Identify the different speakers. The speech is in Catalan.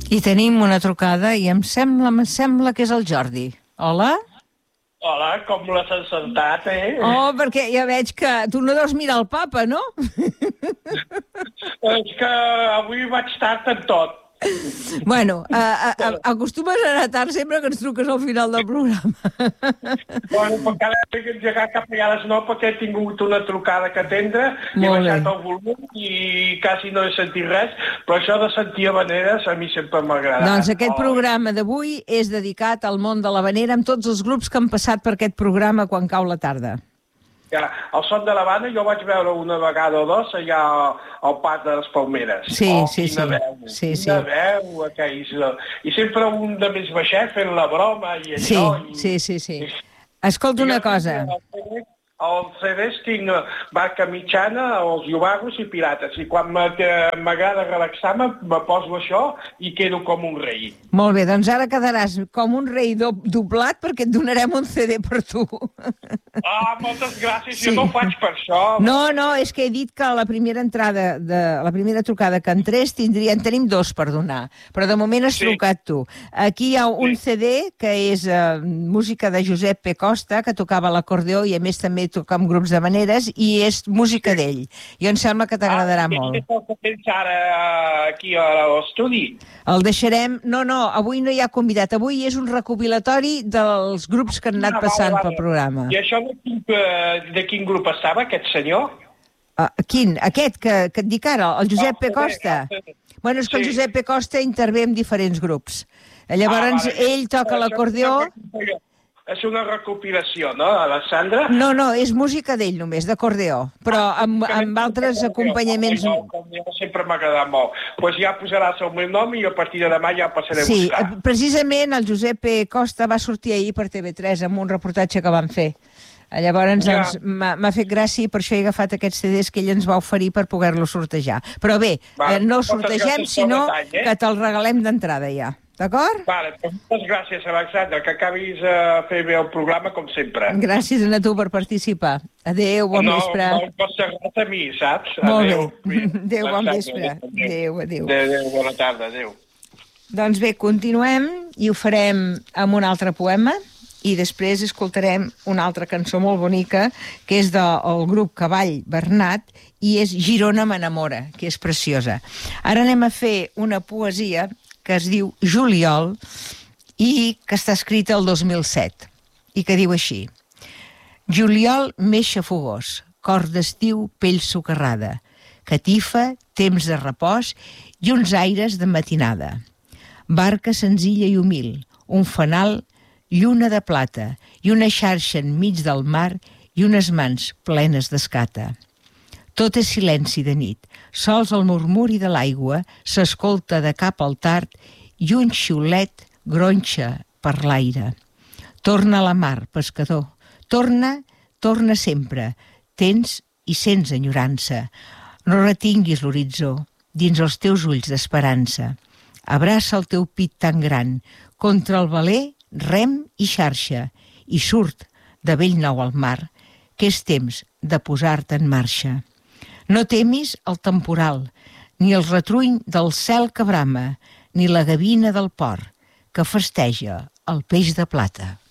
Speaker 1: I tenim una trucada i em sembla que és el Jordi. Hola?
Speaker 2: Hola, com l'has encertat,
Speaker 1: Oh, perquè ja veig que tu no deus mirar el papa, no?
Speaker 2: És que avui vaig tard en tot.
Speaker 1: Bueno, acostumes a anar tard sempre que ens truques al final del programa.
Speaker 2: Bueno, però cada vegada que engegar cap allà a les 9 perquè he tingut una trucada que atendre, he baixat el volum i quasi no he sentit res, però això de sentir habaneres a mi sempre m'ha agradat.
Speaker 1: Doncs aquest programa d'avui és dedicat al món de l'habanera amb tots els grups que han passat per aquest programa quan cau la tarda.
Speaker 2: Ja, el son de l'Havana jo vaig veure una vegada o dos allà al Parc de les Palmeres. Quina veu, aquells... I sempre un de més baixet fent la broma i allò...
Speaker 1: Sí. Escolta una cosa...
Speaker 2: Els CDs tinc Barca Mitjana, els Iovagos i Pirates. I quan m'agrada relaxar-me, me poso això i quedo com un rei.
Speaker 1: Molt bé, doncs ara quedaràs com un rei doblat perquè et donarem un CD per tu.
Speaker 2: Ah, moltes gràcies, sí. Jo no ho faig per això.
Speaker 1: No, és que he dit que la primera entrada, la primera trucada que entrés, tenim dos per donar, però de moment has trucat tu. Aquí hi ha un CD que és música de Josep P. Costa, que tocava l'acordeó i a més també toca amb grups d'havaneres i és música d'ell. I em sembla que t'agradarà molt.
Speaker 2: I què que tens ara aquí a l'estudi?
Speaker 1: El deixarem... No, avui no hi ha convidat. Avui és un recopilatori dels grups que han anat passant pel programa.
Speaker 2: I això de quin grup estava, aquest senyor?
Speaker 1: Quin? Aquest que et dic ara, el Josep P. Costa? Bueno, és que el Josep P. Costa intervé en diferents grups. Llavors, ell toca l'acordeó...
Speaker 2: És una recopilació, no, Alessandra?
Speaker 1: No, és música d'ell només, d'acordeó, però amb altres acompanyaments...
Speaker 2: Sempre m'ha agradat molt. Doncs ja posaràs el meu nom i a partir de demà ja passaré a buscar.
Speaker 1: Sí, precisament el Josep P. Costa va sortir ahir per TV3 amb un reportatge que van fer. Llavors m'ha fet gràcia i per això he agafat aquests CDs que ell ens va oferir per poder-lo sortejar. Però bé, no sortegem, sinó que te'l regalem d'entrada ja. D'acord?
Speaker 2: Vale, moltes gràcies, Alexandra, que acabis a fer bé el programa, com sempre.
Speaker 1: Gràcies a tu per participar. Adéu, bon vespre.
Speaker 2: No em costa res a mi, saps?
Speaker 1: Molt bé. Adéu, bon vespre. Adéu.
Speaker 2: Adéu, bona tarda, adéu.
Speaker 1: Doncs bé, continuem i ho farem amb un altre poema i després escoltarem una altra cançó molt bonica que és del grup Cavall Bernat i és Girona m'enamora, que és preciosa. Ara anem a fer una poesia que es diu Juliol i que està escrita el 2007 i que diu així: Juliol més xafogós, cor d'estiu, pell socarrada, catifa, temps de repòs i uns aires de matinada. Barca senzilla i humil, un fanal, lluna de plata i una xarxa enmig del mar i unes mans plenes d'escata. Tot és silenci de nit, sols el murmuri de l'aigua s'escolta de cap al tard i un xiulet gronxa per l'aire. Torna a la mar, pescador, torna sempre, tens i sents enyorança. No retinguis l'horitzó dins els teus ulls d'esperança. Abraça el teu pit tan gran, contra el veler, rem i xarxa, i surt de bell nou al mar, que és temps de posar-te en marxa. No temis el temporal, ni el retruny del cel que brama, ni la gavina del port, que festeja el peix de plata.